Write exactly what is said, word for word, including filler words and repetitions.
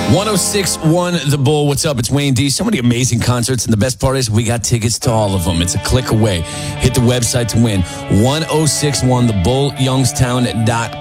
one oh six point one The Bull. What's up? It's Wayne D. So many amazing concerts, and the best part is we got tickets to all of them. It's a click away. Hit the website to win. one oh six point one the bull youngstown dot com.